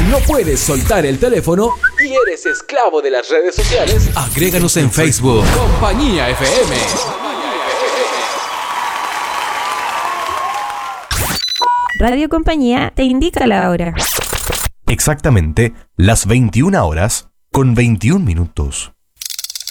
¿No puedes soltar el teléfono y eres esclavo de las redes sociales? Agréganos en Facebook. Compañía FM. Radio Compañía te indica la hora. Exactamente las 21 horas con 21 minutos.